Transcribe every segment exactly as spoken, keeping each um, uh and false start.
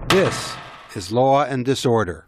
This is Law and Disorder.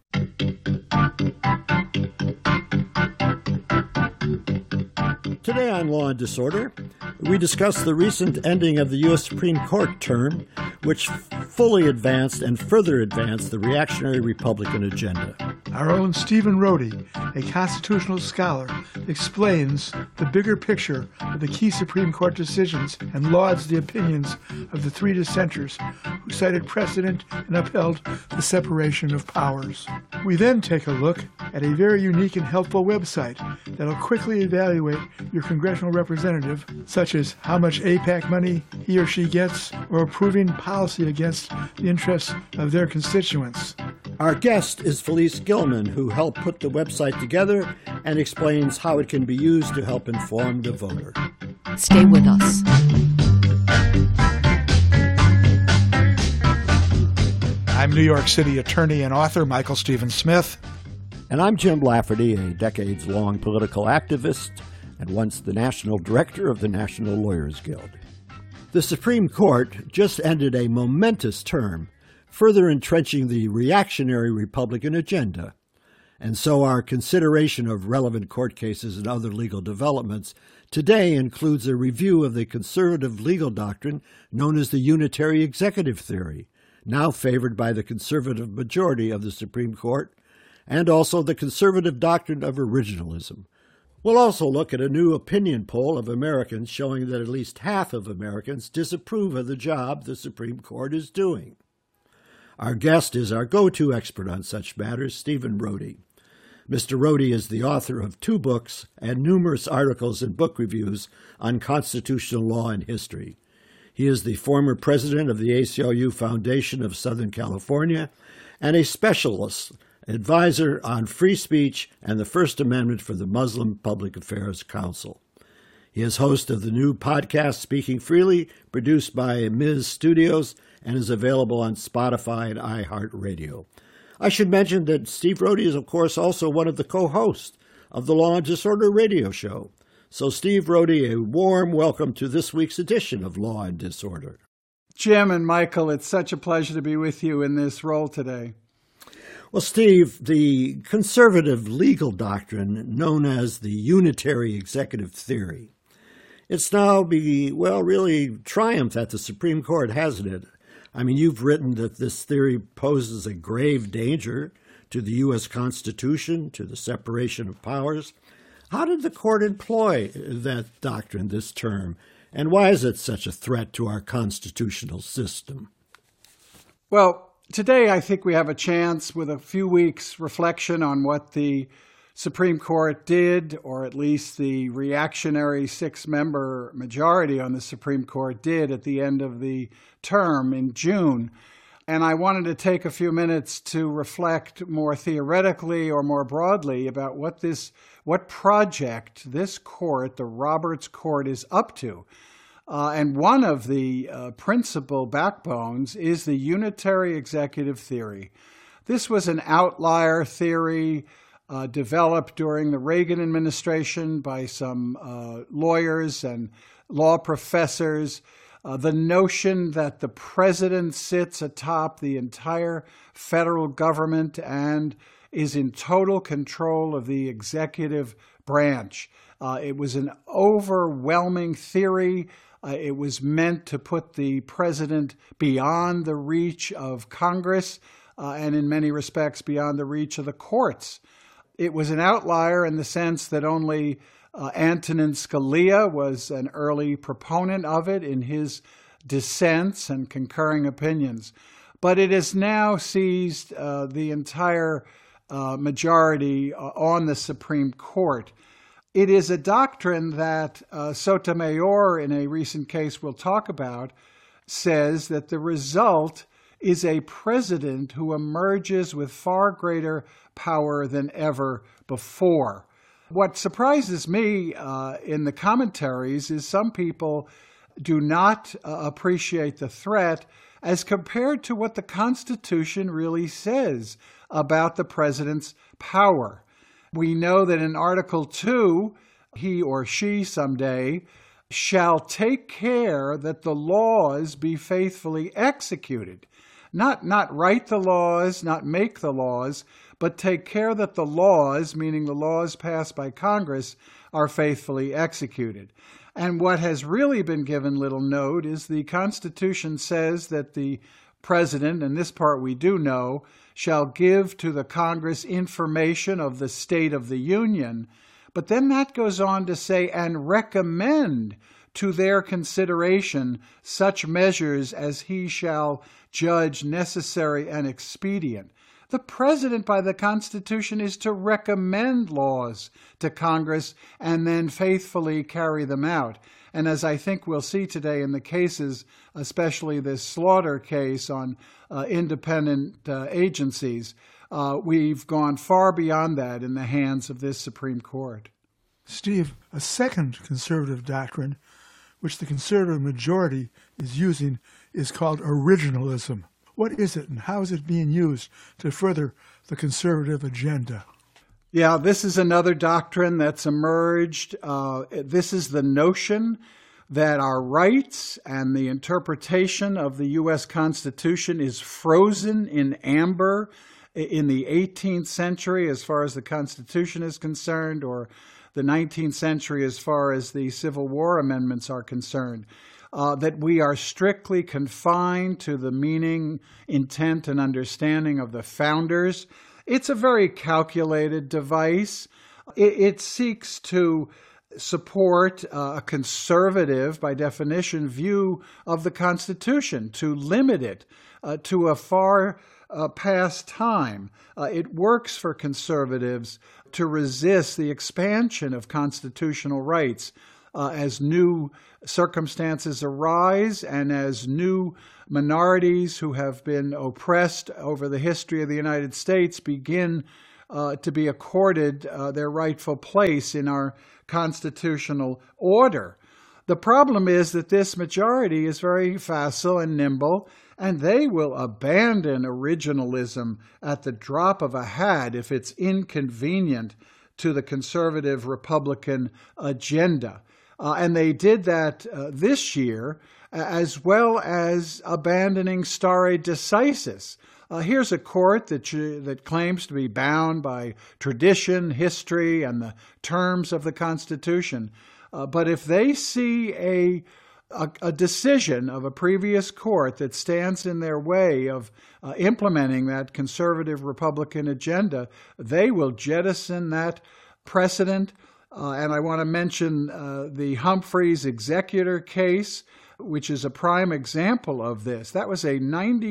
Today on Law and Disorder, we discuss the recent ending of the U S Supreme Court term, which fully advanced and further advanced the reactionary Republican agenda. Our own Stephen Rohde, a constitutional scholar, explains the bigger picture of the key Supreme Court decisions and lauds the opinions of the three dissenters who cited precedent and upheld the separation of powers. We then take a look at a very unique and helpful website that'll quickly evaluate your congressional representative, such as how much A PAC money he or she gets, or approving policy against the interests of their constituents. Our guest is Felice Gilman, who helped put the website together and explains how it can be used to help inform the voter. Stay with us. I'm New York City attorney and author Michael Stephen Smith. And I'm Jim Lafferty, a decades-long political activist and once the national director of the National Lawyers Guild. The Supreme Court just ended a momentous term, further entrenching the reactionary Republican agenda. And so our consideration of relevant court cases and other legal developments today includes a review of the conservative legal doctrine known as the unitary executive theory, now favored by the conservative majority of the Supreme Court, and also the conservative doctrine of originalism. We'll also look at a new opinion poll of Americans showing that at least half of Americans disapprove of the job the Supreme Court is doing. Our guest is our go-to expert on such matters, Stephen Rohde. Mister Rohde is the author of two books and numerous articles and book reviews on constitutional law and history. He is the former president of the A C L U Foundation of Southern California and a specialist advisor on free speech and the First Amendment for the Muslim Public Affairs Council. He is host of the new podcast, Speaking Freely, produced by Miz Studios, and is available on Spotify and iHeartRadio. I should mention that Steve Rohde is, of course, also one of the co-hosts of the Law and Disorder radio show. So, Steve Rohde, a warm welcome to this week's edition of Law and Disorder. Jim and Michael, it's such a pleasure to be with you in this role today. Well, Steve, the conservative legal doctrine known as the unitary executive theory, it's now be, well, really triumphed at the Supreme Court, hasn't it? I mean, you've written that this theory poses a grave danger to the U S Constitution, to the separation of powers. How did the court employ that doctrine this term, and why is it such a threat to our constitutional system? Well, today I think we have a chance with a few weeks' reflection on what the Supreme Court did, or at least the reactionary six-member majority on the Supreme Court did at the end of the term in June. And I wanted to take a few minutes to reflect more theoretically or more broadly about what this, what project this court, the Roberts Court, is up to. Uh, and one of the uh, principal backbones is the unitary executive theory. This was an outlier theory uh, developed during the Reagan administration by some uh, lawyers and law professors. Uh, the notion that the president sits atop the entire federal government and is in total control of the executive branch. Uh, it was an overwhelming theory. Uh, it was meant to put the president beyond the reach of Congress uh, and in many respects beyond the reach of the courts. It was an outlier in the sense that only uh, Antonin Scalia was an early proponent of it in his dissents and concurring opinions. But it has now seized uh, the entire uh, majority uh, on the Supreme Court. It is a doctrine that uh, Sotomayor, in a recent case we'll talk about, says that the result is a president who emerges with far greater power than ever before. What surprises me uh, in the commentaries is some people do not uh, appreciate the threat as compared to what the Constitution really says about the president's power. We know that in Article two, he or she someday shall take care that the laws be faithfully executed. not, not write the laws, not make the laws, but take care that the laws, meaning the laws passed by Congress, are faithfully executed. And what has really been given little note is the Constitution says that the President, and this part we do know, shall give to the Congress information of the state of the Union. But then that goes on to say, and recommend to their consideration such measures as he shall judge necessary and expedient. The President, by the Constitution, is to recommend laws to Congress and then faithfully carry them out. And as I think we'll see today in the cases, especially this Slaughter case on uh, independent uh, agencies, uh, we've gone far beyond that in the hands of this Supreme Court. Steve, a second conservative doctrine, which the conservative majority is using, is called originalism. What is it, and how is it being used to further the conservative agenda? Yeah, this is another doctrine that's emerged. Uh, this is the notion that our rights and the interpretation of the U S Constitution is frozen in amber in the eighteenth century as far as the Constitution is concerned, or the nineteenth century as far as the Civil War amendments are concerned. Uh, that we are strictly confined to the meaning, intent, and understanding of the founders. It's a very calculated device. It, it seeks to support uh, a conservative, by definition, view of the Constitution, to limit it uh, to a far uh, past time. Uh, it works for conservatives to resist the expansion of constitutional rights uh, as new circumstances arise and as new minorities who have been oppressed over the history of the United States begin uh, to be accorded uh, their rightful place in our constitutional order. The problem is that this majority is very facile and nimble, and they will abandon originalism at the drop of a hat if it's inconvenient to the conservative Republican agenda. Uh, and they did that uh, this year, as well as abandoning stare decisis. Uh, here's a court that that claims to be bound by tradition, history, and the terms of the Constitution. Uh, but if they see a, a a decision of a previous court that stands in their way of uh, implementing that conservative Republican agenda, they will jettison that precedent. Uh, and I want to mention uh, the Humphreys executor case, which is a prime example of this. That was a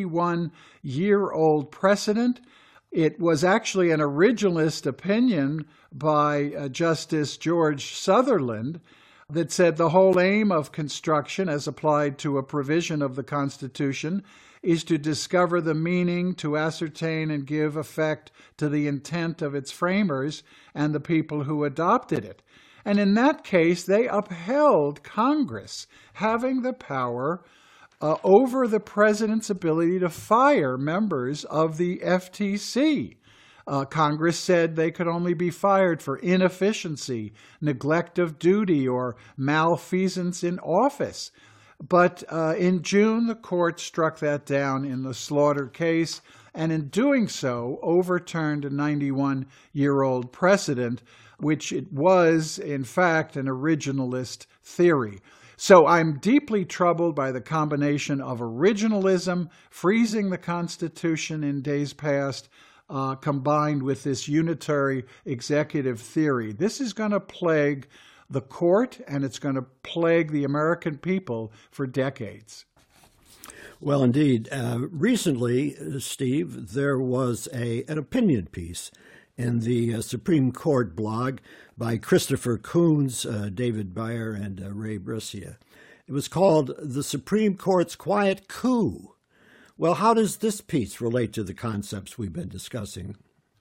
ninety-one-year-old precedent. It was actually an originalist opinion by uh, Justice George Sutherland that said the whole aim of construction, as applied to a provision of the Constitution, is to discover the meaning, to ascertain and give effect to the intent of its framers and the people who adopted it. And in that case, they upheld Congress having the power uh, over the president's ability to fire members of the F T C. Uh, Congress said they could only be fired for inefficiency, neglect of duty, or malfeasance in office. But uh, in June, the court struck that down in the Slaughter case, and in doing so, overturned a ninety-one-year-old precedent, which it was, in fact, an originalist theory. So I'm deeply troubled by the combination of originalism, freezing the Constitution in days past, uh, combined with this unitary executive theory. This is going to plague the court, and it's going to plague the American people for decades. Well, indeed. Uh, recently, Steve, there was a an opinion piece in the uh, Supreme Court blog by Christopher Coons, uh, David Beyer, and uh, Ray Brescia. It was called The Supreme Court's Quiet Coup. Well, how does this piece relate to the concepts we've been discussing?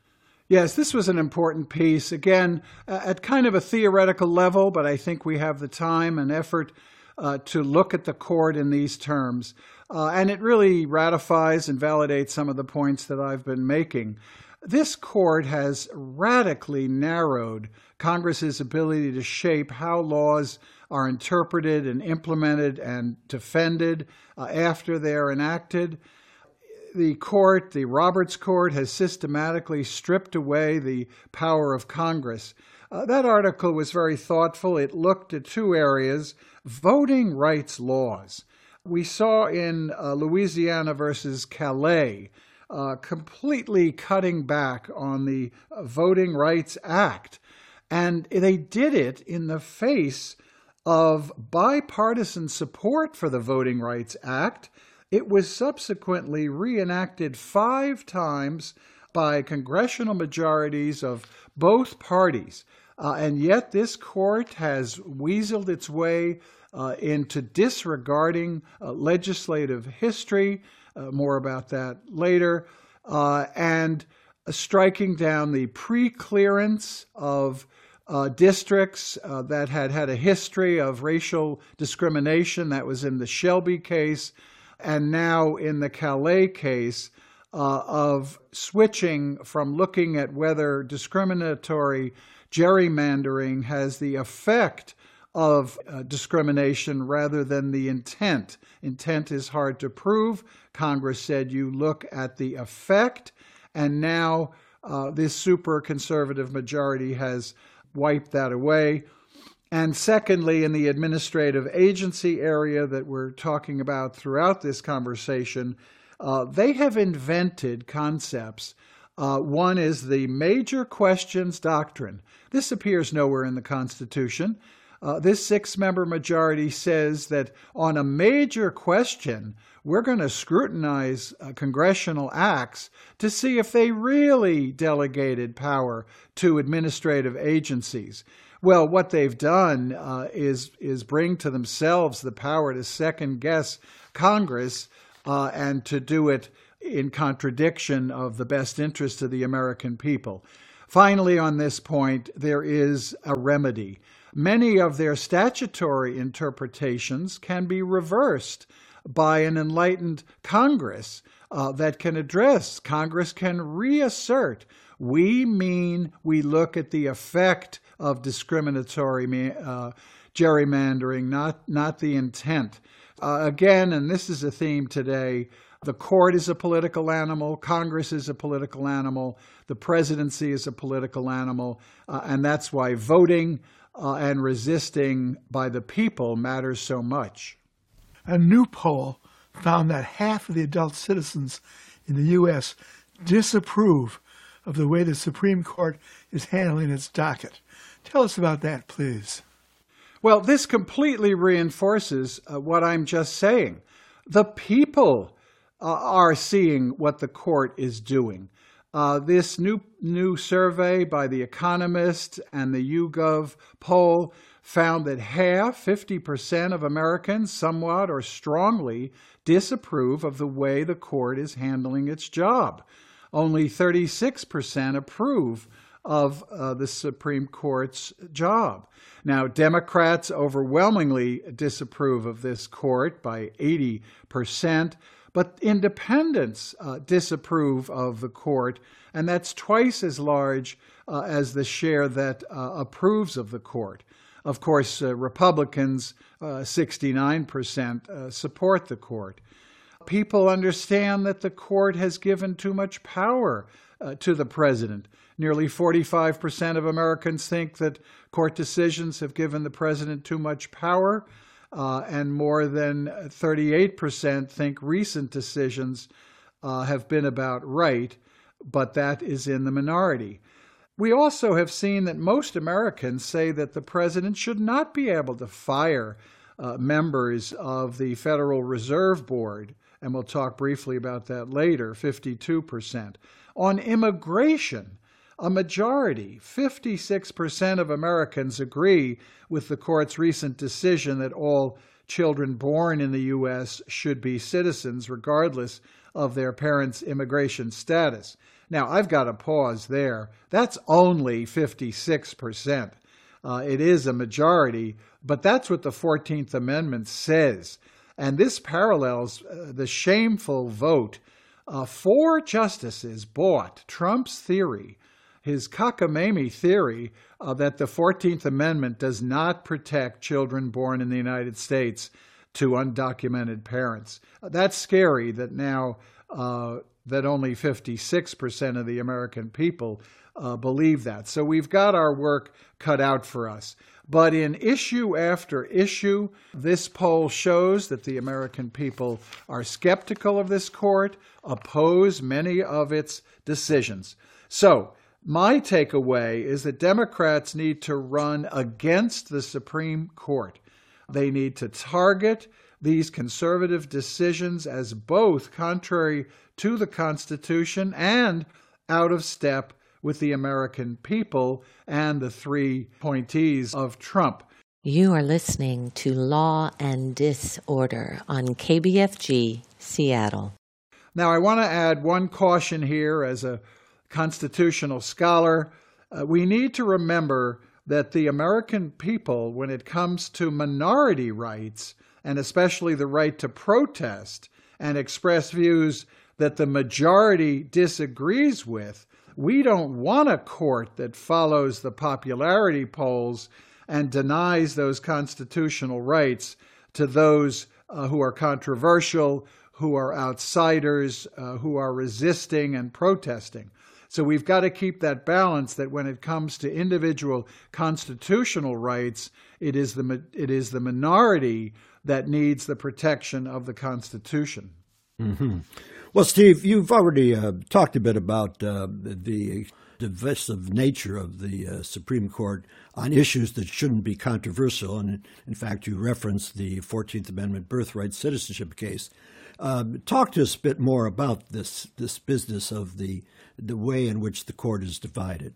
Yes, this was an important piece, again, uh, at kind of a theoretical level, but I think we have the time and effort uh, to look at the court in these terms. Uh, and it really ratifies and validates some of the points that I've been making. This court has radically narrowed Congress's ability to shape how laws are interpreted and implemented and defended uh, after they're enacted. the court, the Roberts Court, has systematically stripped away the power of Congress. Uh, that article was very thoughtful. It looked at two areas: voting rights laws. We saw in uh, Louisiana versus Calais, uh, completely cutting back on the uh, Voting Rights Act. And they did it in the face of bipartisan support for the Voting Rights Act. It was subsequently reenacted five times by congressional majorities of both parties. Uh, and yet this court has weaseled its way uh, into disregarding uh, legislative history, uh, more about that later, uh, and uh, striking down the pre-clearance of uh, districts uh, that had had a history of racial discrimination. That was in the Shelby case, and now in the Calais case, uh, of switching from looking at whether discriminatory gerrymandering has the effect of uh, discrimination rather than the intent. Intent is hard to prove. Congress said you look at the effect, and now uh, this super conservative majority has wiped that away. And secondly, in the administrative agency area that we're talking about throughout this conversation, uh, they have invented concepts. Uh, one is the major questions doctrine. This appears nowhere in the Constitution. Uh, this six-member majority says that on a major question, we're going to scrutinize uh, congressional acts to see if they really delegated power to administrative agencies. Well, what they've done uh, is, is bring to themselves the power to second-guess Congress uh, and to do it in contradiction of the best interest of the American people. Finally, on this point, there is a remedy. Many of their statutory interpretations can be reversed by an enlightened Congress uh, that can address. Congress can reassert. We mean we look at the effect of discriminatory uh, gerrymandering, not, not the intent. Uh, again, and this is a theme today, the court is a political animal, Congress is a political animal, the presidency is a political animal, uh, and that's why voting uh, and resisting by the people matters so much. A new poll found that half of the adult citizens in the U S disapprove of the way the Supreme Court is handling its docket. Tell us about that, please. Well, this completely reinforces uh, what I'm just saying. The people uh, are seeing what the court is doing. Uh, this new new survey by The Economist and the YouGov poll found that half, fifty percent of Americans somewhat or strongly disapprove of the way the court is handling its job. Only thirty-six percent approve of uh, the Supreme Court's job. Now, Democrats overwhelmingly disapprove of this court by eighty percent, but independents uh, disapprove of the court, and that's twice as large uh, as the share that uh, approves of the court. Of course, uh, Republicans, uh, sixty-nine percent, uh, support the court. People understand that the court has given too much power uh, to the president. Nearly forty-five percent of Americans think that court decisions have given the president too much power, uh, and more than thirty-eight percent think recent decisions uh, have been about right, but that is in the minority. We also have seen that most Americans say that the president should not be able to fire uh, members of the Federal Reserve Board, and we'll talk briefly about that later, fifty-two percent. On immigration, a majority, fifty-six percent of Americans agree with the court's recent decision that all children born in the U S should be citizens regardless of their parents' immigration status. Now, I've got to pause there. That's only fifty-six percent. Uh, it is a majority, but that's what the fourteenth Amendment says. And this parallels uh, the shameful vote. Uh, four justices bought Trump's theory, his cockamamie theory, uh, that the fourteenth Amendment does not protect children born in the United States. to undocumented parents. That's scary that now uh, that only fifty-six percent of the American people uh, believe that. So we've got our work cut out for us. But in issue after issue, this poll shows that the American people are skeptical of this court, oppose many of its decisions. So my takeaway is that Democrats need to run against the Supreme Court. They need to target these conservative decisions as both contrary to the Constitution and out of step with the American people and the three appointees of Trump. You are listening to Law and Disorder on K B F G, Seattle. Now, I want to add one caution here as a constitutional scholar. Uh, we need to remember that the American people, when it comes to minority rights, and especially the right to protest and express views that the majority disagrees with, we don't want a court that follows the popularity polls and denies those constitutional rights to those uh, who are controversial, who are outsiders, uh, who are resisting and protesting. So we've got to keep that balance that when it comes to individual constitutional rights, it is the it is the minority that needs the protection of the Constitution. Mm-hmm. Well, Steve, you've already uh, talked a bit about uh, the divisive nature of the uh, Supreme Court on issues that shouldn't be controversial. And in fact, you referenced the fourteenth Amendment birthright citizenship case. Um, talk to us a bit more about this this business of the the way in which the court is divided.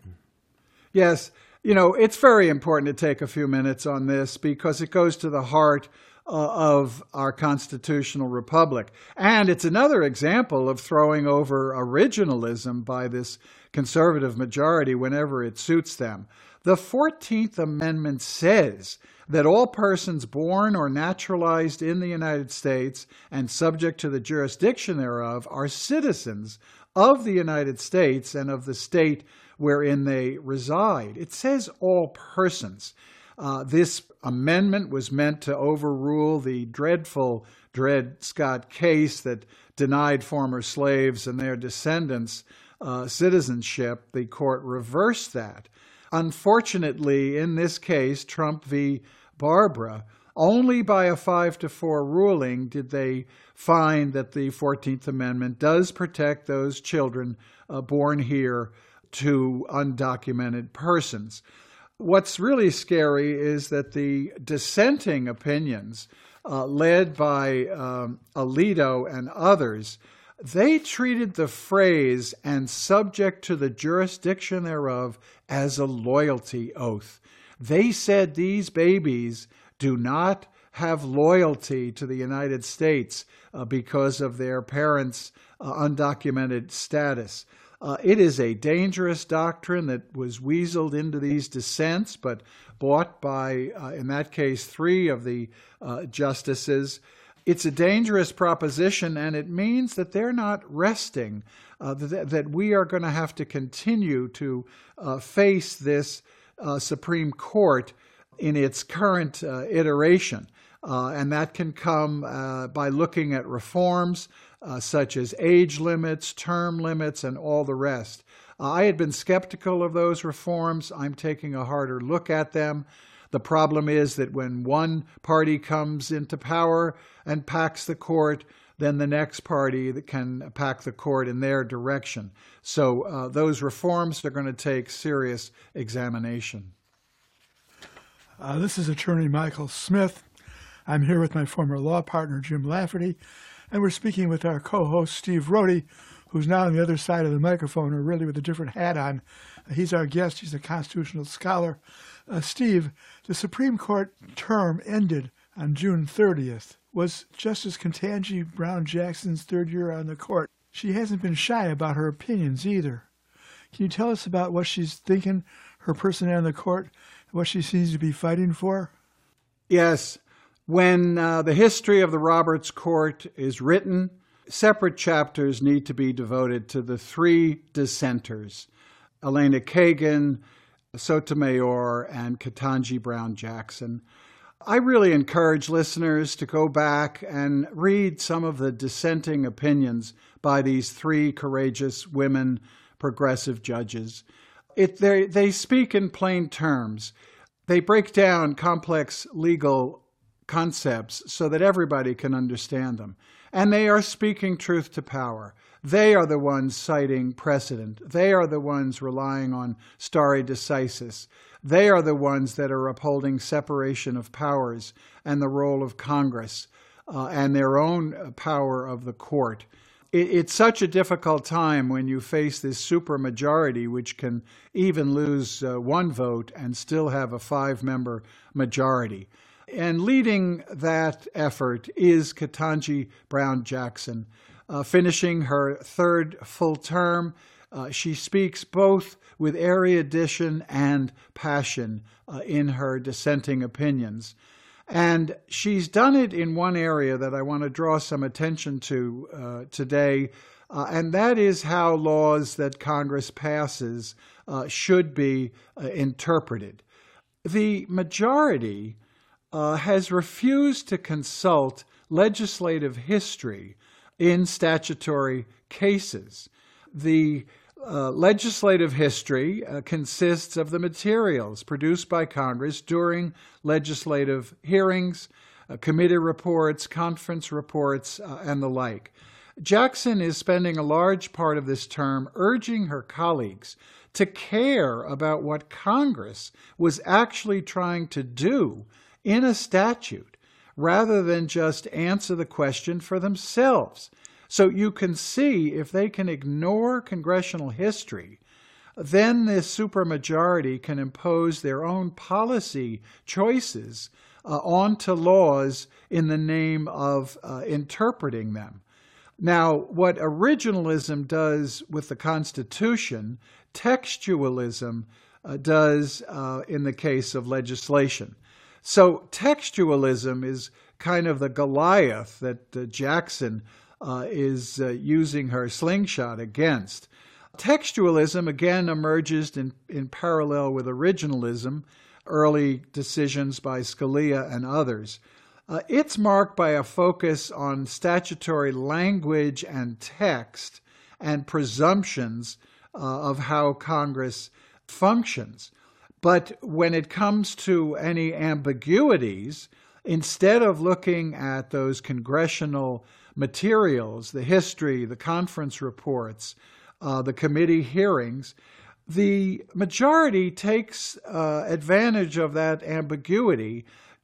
Yes, you know, it's very important to take a few minutes on this because it goes to the heart uh, of our constitutional republic. And it's another example of throwing over originalism by this conservative majority whenever it suits them. The fourteenth Amendment says that all persons born or naturalized in the United States and subject to the jurisdiction thereof are citizens of the United States and of the state wherein they reside. It says all persons. Uh, this amendment was meant to overrule the dreadful Dred Scott case that denied former slaves and their descendants uh, citizenship. The court reversed that. Unfortunately, in this case, Trump v. Barbara, only by a five to four ruling did they find that the fourteenth Amendment does protect those children uh, born here to undocumented persons. What's really scary is that the dissenting opinions uh, led by um, Alito and others, they treated the phrase "and subject to the jurisdiction thereof" as a loyalty oath. They said these babies do not have loyalty to the United States uh, because of their parents' uh, undocumented status. Uh, it is a dangerous doctrine that was weaseled into these dissents, but bought by, uh, in that case, three of the uh, justices. It's a dangerous proposition, and it means that they're not resting, uh, that, that we are going to have to continue to uh, face this uh, Supreme Court in its current uh, iteration. Uh, and that can come uh, by looking at reforms uh, such as age limits, term limits, and all the rest. Uh, I had been skeptical of those reforms. I'm taking a harder look at them. The problem is that when one party comes into power and packs the court, then the next party that can pack the court in their direction. So uh, those reforms are going to take serious examination. Uh, this is Attorney Michael Smith. I'm here with my former law partner, Jim Lafferty, and we're speaking with our co-host, Steve Rohde, who's now on the other side of the microphone, or really with a different hat on. Uh, he's our guest. He's a constitutional scholar. Uh, Steve, the Supreme Court term ended on June thirtieth. Was Justice Ketanji Brown Jackson's third year on the court. She hasn't been shy about her opinions either. Can you tell us about what she's thinking, her personality on the court, what she seems to be fighting for? Yes. When uh, the history of the Roberts Court is written, separate chapters need to be devoted to the three dissenters, Elena Kagan, Sotomayor, and Ketanji Brown Jackson. I really encourage listeners to go back and read some of the dissenting opinions by these three courageous women progressive judges. It, they, they speak in plain terms. They break down complex legal concepts so that everybody can understand them. And they are speaking truth to power. They are the ones citing precedent. They are the ones relying on stare decisis. They are the ones that are upholding separation of powers and the role of Congress uh, and their own power of the court. It, it's such a difficult time when you face this supermajority, which can even lose uh, one vote and still have a five-member majority. And leading that effort is Ketanji Brown Jackson, uh, finishing her third full term. Uh, she speaks both with erudition and passion uh, in her dissenting opinions. And she's done it in one area that I want to draw some attention to uh, today, uh, and that is how laws that Congress passes uh, should be uh, interpreted. The majority uh, has refused to consult legislative history in statutory cases. The Uh, legislative history uh, consists of the materials produced by Congress during legislative hearings, uh, committee reports, conference reports, uh, and the like. Jackson is spending a large part of this term urging her colleagues to care about what Congress was actually trying to do in a statute, rather than just answer the question for themselves. So you can see if they can ignore congressional history, then this supermajority can impose their own policy choices uh, onto laws in the name of uh, interpreting them. Now, what originalism does with the Constitution, textualism uh, does uh, in the case of legislation. So textualism is kind of the Goliath that uh, Jackson Uh, is uh, using her slingshot against. Textualism, again, emerges in, in parallel with originalism, early decisions by Scalia and others. Uh, it's marked by a focus on statutory language and text and presumptions uh, of how Congress functions. But when it comes to any ambiguities, instead of looking at those congressional materials, the history, the conference reports, uh, the committee hearings, the majority takes uh, advantage of that ambiguity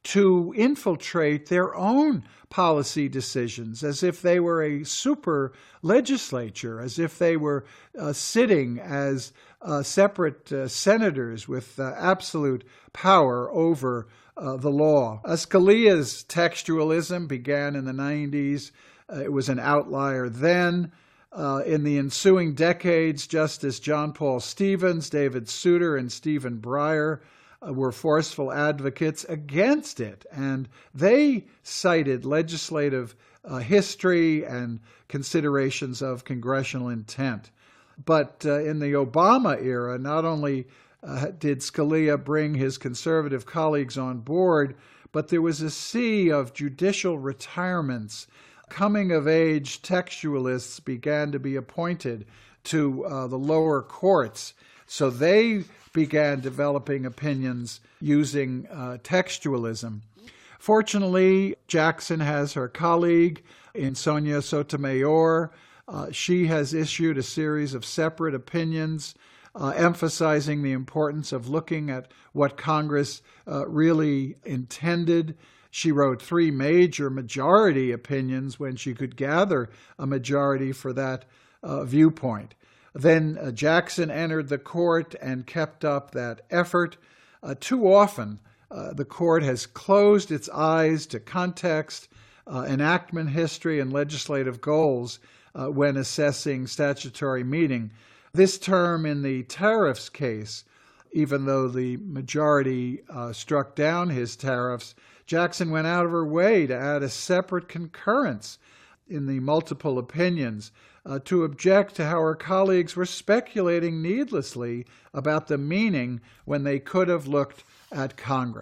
to infiltrate their own policy decisions as if they were a super legislature, as if they were uh, sitting as uh, separate uh, senators with uh, absolute power over uh, the law. Uh, Scalia's textualism began in the nineties. Uh, it was an outlier then. Uh, in the ensuing decades, Justice John Paul Stevens, David Souter, and Stephen Breyer uh, were forceful advocates against it, and they cited legislative uh, history and considerations of congressional intent. But uh, in the Obama era, not only uh, did Scalia bring his conservative colleagues on board, but there was a sea of judicial retirements. Coming-of-age textualists began to be appointed to uh, the lower courts, so they began developing opinions using uh, textualism. Fortunately, Jackson has her colleague in Sonia Sotomayor. Uh, she has issued a series of separate opinions uh, emphasizing the importance of looking at what Congress uh, really intended. She wrote three major majority opinions when she could gather a majority for that uh, viewpoint. Then uh, Jackson entered the court and kept up that effort. Uh, too often, uh, the court has closed its eyes to context, uh, enactment history, and legislative goals uh, when assessing statutory meaning. This term in the tariffs case, even though the majority uh, struck down his tariffs, Jackson went out of her way to add a separate concurrence in the multiple opinions uh, to object to how her colleagues were speculating needlessly about the meaning when they could have looked at Congress.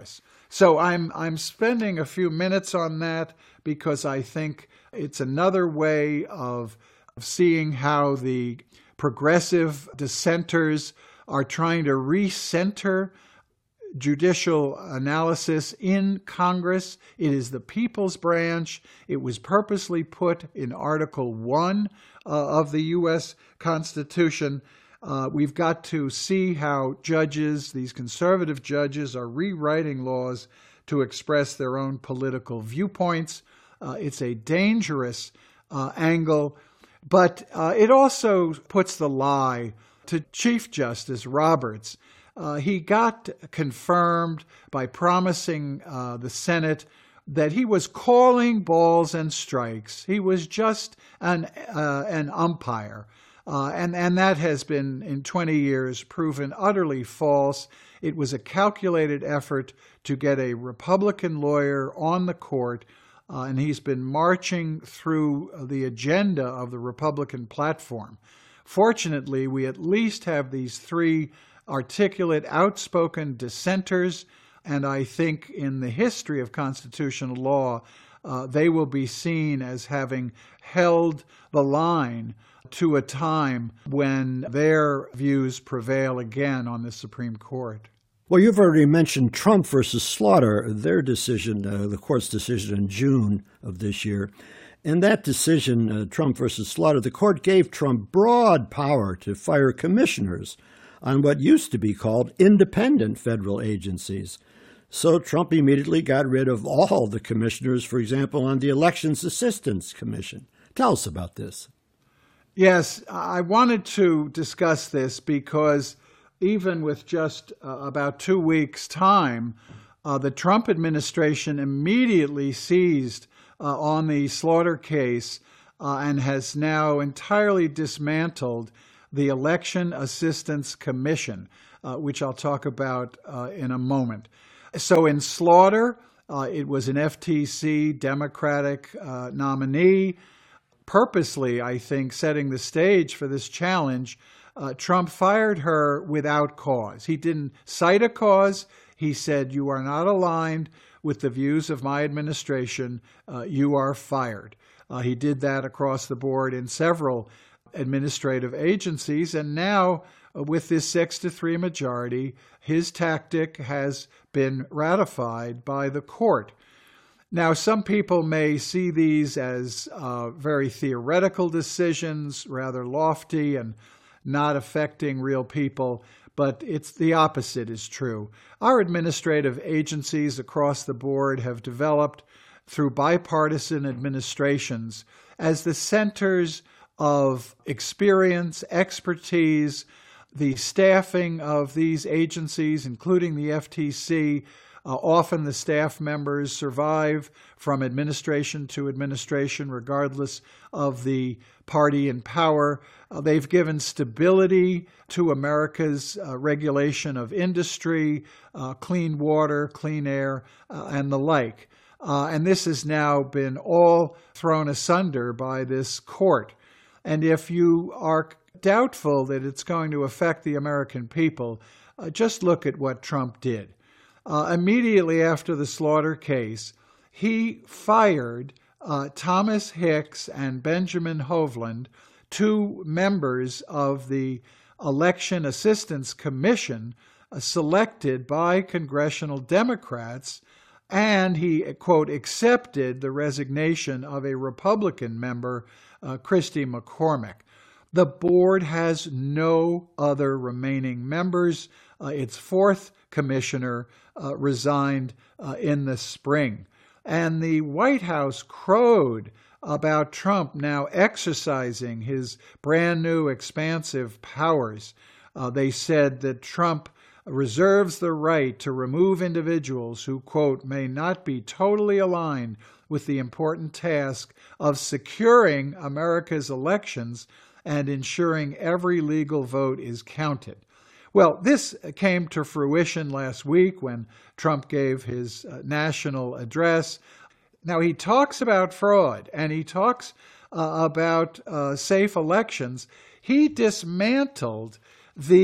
So I'm I'm spending a few minutes on that because I think it's another way of, of seeing how the progressive dissenters are trying to recenter judicial analysis in Congress. It is the people's branch. It was purposely put in Article one uh, of the U S Constitution. Uh, we've got to see how judges, these conservative judges, are rewriting laws to express their own political viewpoints. Uh, it's a dangerous uh, angle, but uh, it also puts the lie to Chief Justice Roberts. Uh, he got confirmed by promising uh, the Senate that he was calling balls and strikes. He was just an uh, an umpire. Uh, and, and that has been, in twenty years, proven utterly false. It was a calculated effort to get a Republican lawyer on the court, uh, and he's been marching through the agenda of the Republican platform. Fortunately, we at least have these three articulate, outspoken dissenters, and I think in the history of constitutional law, uh, they will be seen as having held the line to a time when their views prevail again on the Supreme Court. Well, you've already mentioned Trump versus Slaughter, their decision, uh, the court's decision in June of this year. In that decision, uh, Trump versus Slaughter, the court gave Trump broad power to fire commissioners on what used to be called independent federal agencies. So Trump immediately got rid of all the commissioners, for example, on the Elections Assistance Commission. Tell us about this. Yes, I wanted to discuss this because even with just uh, about two weeks' time, uh, the Trump administration immediately seized uh, on the Slaughter case uh, and has now entirely dismantled the Election Assistance Commission, uh, which I'll talk about uh, in a moment. So in Slaughter, uh, it was an F T C Democratic uh, nominee. Purposely, I think, setting the stage for this challenge, uh, Trump fired her without cause. He didn't cite a cause. He said, "You are not aligned with the views of my administration. Uh, you are fired." Uh, he did that across the board in several administrative agencies. And now, uh, with this six to three majority, his tactic has been ratified by the court. Now, some people may see these as uh, very theoretical decisions, rather lofty and not affecting real people, but it's the opposite is true. Our administrative agencies across the board have developed through bipartisan administrations as the centers of experience, expertise. The staffing of these agencies, including the F T C, Uh, often the staff members survive from administration to administration, regardless of the party in power. Uh, they've given stability to America's uh, regulation of industry, uh, clean water, clean air, uh, and the like. Uh, and this has now been all thrown asunder by this court. And if you are doubtful that it's going to affect the American people, uh, just look at what Trump did. Uh, immediately after the Slaughter case, he fired uh, Thomas Hicks and Benjamin Hovland, two members of the Election Assistance Commission uh, selected by congressional Democrats, and he, quote, accepted the resignation of a Republican member, uh, Christy McCormick. The board has no other remaining members. Uh, its fourth commissioner uh, resigned uh, in the spring. And the White House crowed about Trump now exercising his brand new expansive powers. Uh, they said that Trump reserves the right to remove individuals who, quote, may not be totally aligned with the important task of securing America's elections and ensuring every legal vote is counted. Well, this came to fruition last week when Trump gave his uh, national address. Now, he talks about fraud and he talks uh, about uh, safe elections. He dismantled the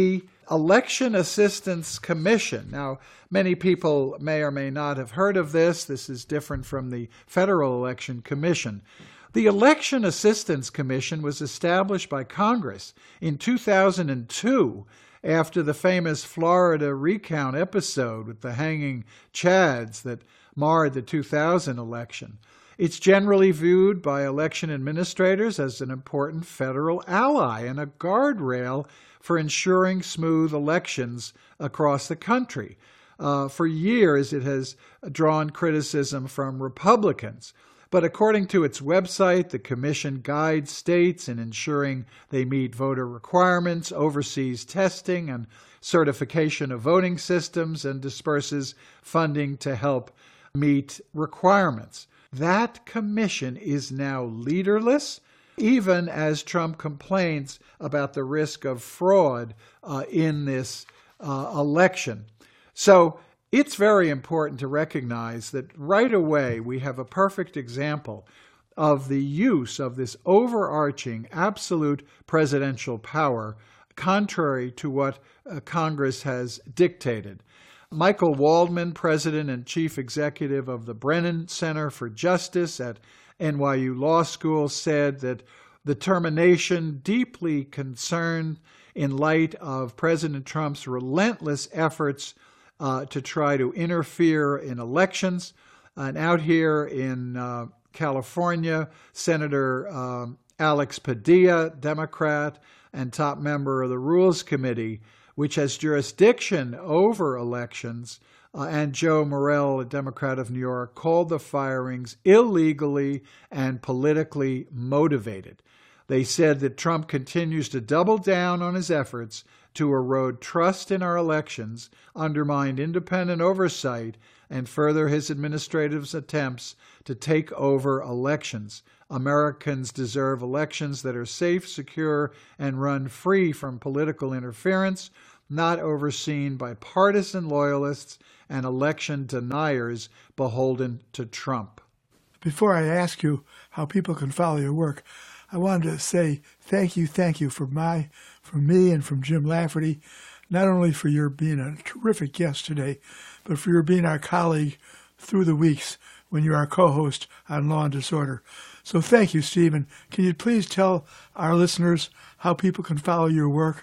Election Assistance Commission. Now, many people may or may not have heard of this. This is different from the Federal Election Commission. The Election Assistance Commission was established by Congress in two thousand two after the famous Florida recount episode with the hanging chads that marred the two thousand election. It's generally viewed by election administrators as an important federal ally and a guardrail for ensuring smooth elections across the country. Uh, for years, it has drawn criticism from Republicans. But according to its website, the commission guides states in ensuring they meet voter requirements, oversees testing and certification of voting systems, and disperses funding to help meet requirements. That commission is now leaderless, even as Trump complains about the risk of fraud uh, in this uh, election. So it's very important to recognize that right away we have a perfect example of the use of this overarching absolute presidential power contrary to what uh, Congress has dictated. Michael Waldman, president and chief executive of the Brennan Center for Justice at N Y U Law School, said that the termination deeply concerned in light of President Trump's relentless efforts uh, to try to interfere in elections. And out here in uh, California, Senator um, Alex Padilla, Democrat and top member of the Rules Committee, which has jurisdiction over elections, uh, and Joe Morell, a Democrat of New York, called the firings illegally and politically motivated. They said that Trump continues to double down on his efforts to erode trust in our elections, undermine independent oversight, and further his administrative attempts to take over elections. Americans deserve elections that are safe, secure, and run free from political interference, not overseen by partisan loyalists and election deniers beholden to Trump. Before I ask you how people can follow your work, I wanted to say thank you, thank you for my, from me and from Jim Lafferty, not only for your being a terrific guest today, but for your being our colleague through the weeks when you're our co-host on Law and Disorder. So thank you, Stephen. Can you please tell our listeners how people can follow your work?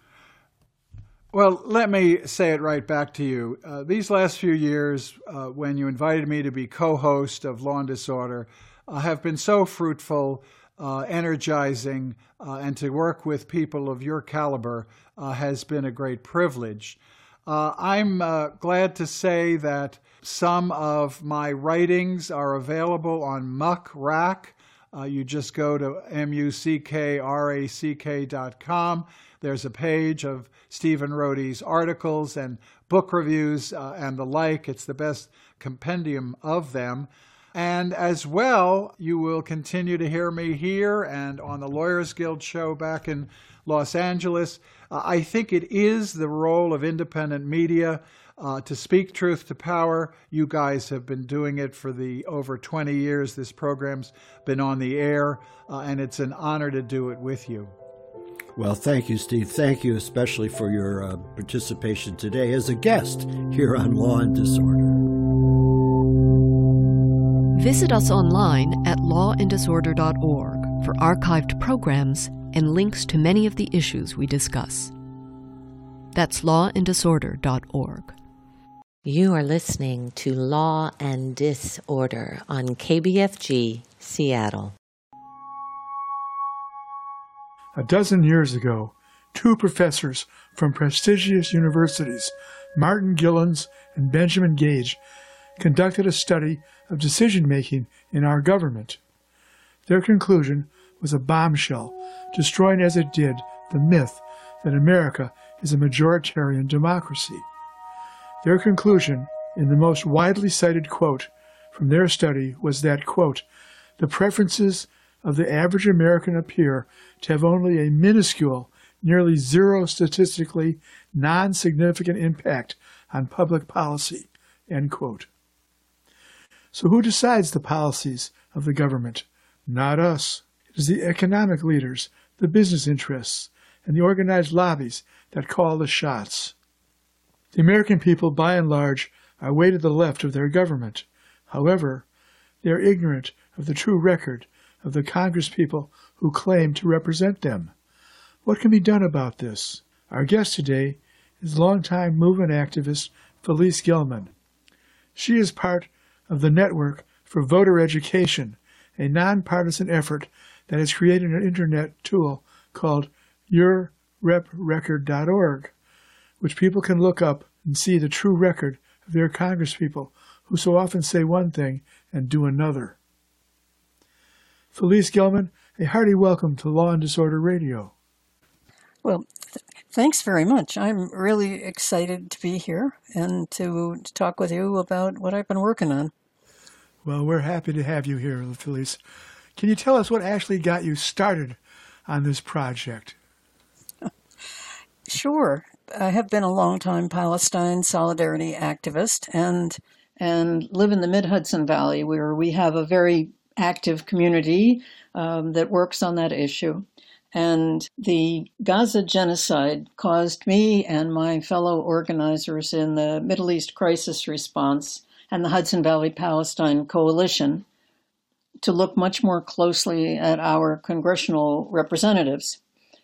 Well, let me say it right back to you. Uh, these last few years, uh, when you invited me to be co-host of Law and Disorder, uh, have been so fruitful, uh, energizing, uh, and to work with people of your caliber uh, has been a great privilege. Uh, I'm uh, glad to say that some of my writings are available on Muck Rack. Uh, you just go to M U C K R A C K dot com. There's a page of Stephen Rohde's articles and book reviews uh, and the like. It's the best compendium of them. And as well, you will continue to hear me here and on the Lawyers Guild show back in Los Angeles. Uh, I think it is the role of independent media uh, to speak truth to power. You guys have been doing it for the over twenty years this program's been on the air, uh, and it's an honor to do it with you. Well, thank you, Steve. Thank you especially for your uh, participation today as a guest here on Law and Disorder. Visit us online at law and disorder dot org for archived programs and links to many of the issues we discuss. That's law and disorder dot org. You are listening to Law and Disorder on K B F G, Seattle. A dozen years ago, two professors from prestigious universities, Martin Gilens and Benjamin Gage, conducted a study of decision-making in our government. Their conclusion was a bombshell, destroying as it did the myth that America is a majoritarian democracy. Their conclusion, in the most widely cited quote from their study, was that, quote, the preferences of the average American appear to have only a minuscule, nearly zero statistically non-significant impact on public policy, end quote. So who decides the policies of the government? Not us. It is the economic leaders, the business interests, and the organized lobbies that call the shots. The American people, by and large, are way to the left of their government. However, they are ignorant of the true record of the congresspeople who claim to represent them. What can be done about this? Our guest today is longtime movement activist Felice Gilman. She is part of the Network for Voter Education, a nonpartisan effort that has created an internet tool called your rep record dot org, which people can look up and see the true record of their congresspeople who so often say one thing and do another. Felice Gilman, a hearty welcome to Law and Disorder Radio. Well, th- thanks very much. I'm really excited to be here and to, to talk with you about what I've been working on. Well, we're happy to have you here, Felice. Can you tell us what actually got you started on this project? Sure. I have been a long-time Palestine solidarity activist and and live in the Mid-Hudson Valley, where we have a very active community um, that works on that issue. And the Gaza genocide caused me and my fellow organizers in the Middle East Crisis Response and the Hudson Valley Palestine Coalition to look much more closely at our congressional representatives.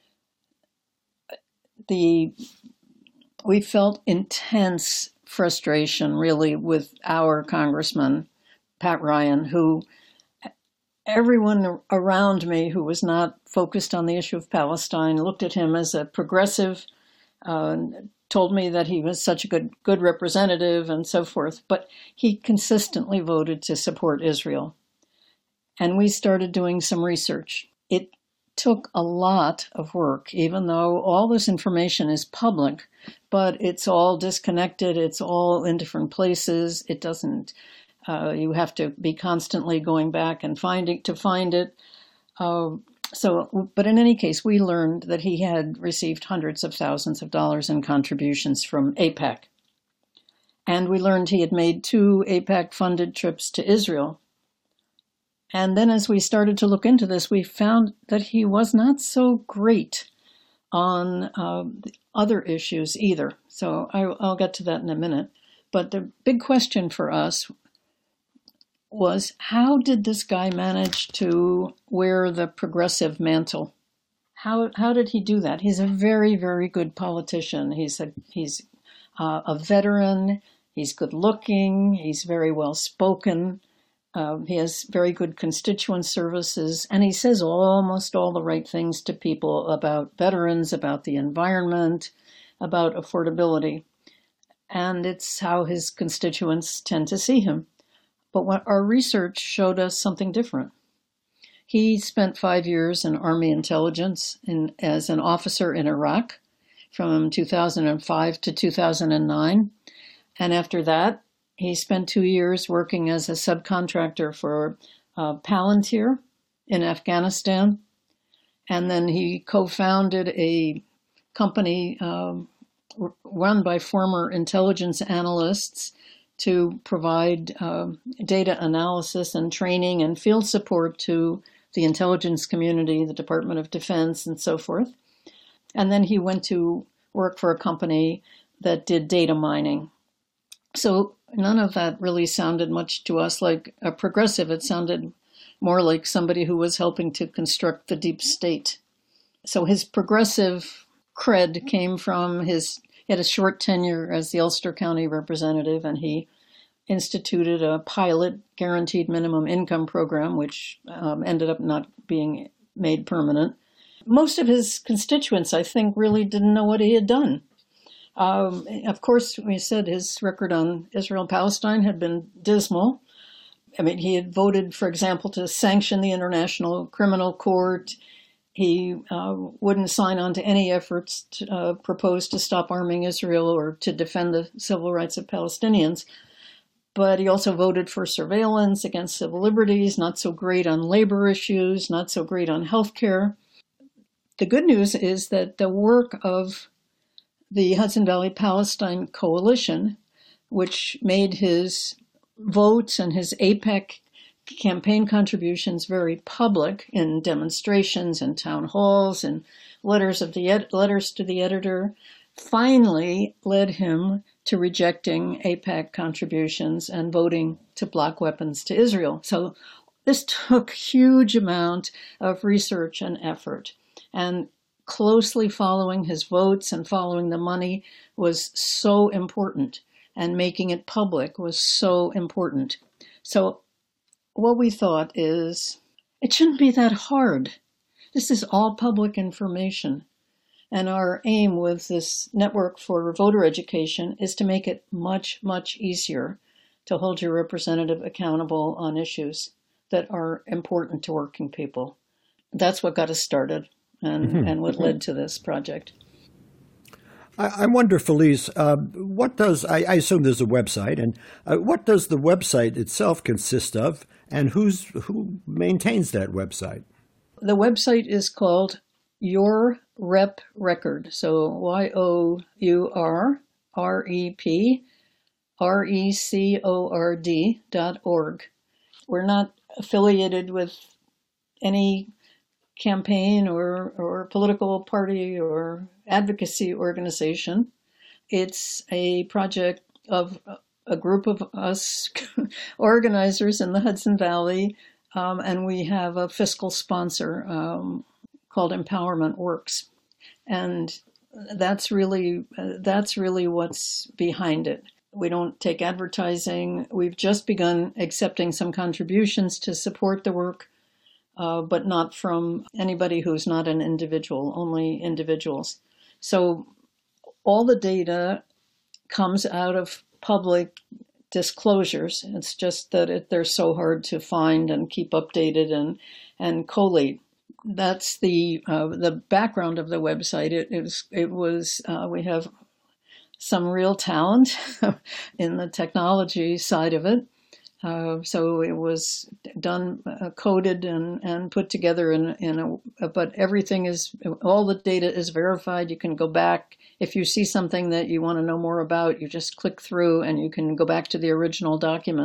The, we felt intense frustration, really, with our congressman, Pat Ryan, who everyone around me who was not focused on the issue of Palestine looked at him as a progressive, uh, told me that he was such a good, good representative and so forth, but he consistently voted to support Israel. And we started doing some research. It took a lot of work, even though all this information is public, but it's all disconnected. It's all in different places. It doesn't, uh, you have to be constantly going back and finding to find it. Uh, so, but in any case, we learned that he had received hundreds of thousands of dollars in contributions from AIPAC. And we learned he had made two AIPAC-funded trips to Israel. And then as we started to look into this, we found that he was not so great on uh, the other issues either. So I, I'll get to that in a minute. But the big question for us was, how did this guy manage to wear the progressive mantle? How how did he do that? He's a very, very good politician. He's a, he's uh, a veteran. He's good looking. He's very well spoken. Uh, he has very good constituent services, and he says almost all the right things to people about veterans, about the environment, about affordability. And it's how his constituents tend to see him. But what our research showed us something different. He spent five years in Army intelligence in, as an officer in Iraq from two thousand five to two thousand nine. And after that, he spent two years working as a subcontractor for uh, Palantir in Afghanistan. And then he co-founded a company um, run by former intelligence analysts to provide uh, data analysis and training and field support to the intelligence community, the Department of Defense, and so forth. And then he went to work for a company that did data mining. So none of that really sounded much to us like a progressive. It sounded more like somebody who was helping to construct the deep state. So his progressive cred came from his, he had a short tenure as the Ulster County representative, and he instituted a pilot guaranteed minimum income program, which um, ended up not being made permanent. Most of his constituents, I think, really didn't know what he had done. Um, of course, we said his record on Israel-Palestine had been dismal. I mean, he had voted, for example, to sanction the International Criminal Court. He uh, wouldn't sign on to any efforts to, uh, proposed to stop arming Israel or to defend the civil rights of Palestinians. But he also voted for surveillance against civil liberties, not so great on labor issues, not so great on health care. The good news is that the work of the Hudson Valley Palestine Coalition, which made his votes and his AIPAC campaign contributions very public in demonstrations and town halls and letters of the ed- letters to the editor, finally led him to rejecting AIPAC contributions and voting to block weapons to Israel. So this took huge amount of research and effort, and closely following his votes and following the money was so important, and making it public was so important. So what we thought is, it shouldn't be that hard. This is all public information. And our aim with this Network for Voter Education is to make it much, much easier to hold your representative accountable on issues that are important to working people. That's what got us started and, mm-hmm. and what led to this project. I, I wonder, Felice, uh, what does, I, I assume there's a website, and uh, what does the website itself consist of, and who's who maintains that website? The website is called Your Rep Record, so Y O U R R E P R E C O R D dot org. We're not affiliated with any campaign or, or political party or advocacy organization. It's a project of a group of us organizers in the Hudson Valley, um, and we have a fiscal sponsor um, called Empowerment Works. And that's really uh, that's really what's behind it. We don't take advertising. We've just begun accepting some contributions to support the work, uh, but not from anybody who's not an individual, only individuals. So all the data comes out of public disclosures. It's just that it, they're so hard to find and keep updated and, and collate. That's the uh, the background of the website. It, it was, it was uh, we have some real talent in the technology side of it. Uh, so it was done, uh, coded and, and put together in, in a, but everything is, all the data is verified. You can go back. If you see something that you want to know more about, you just click through and you can go back to the original document.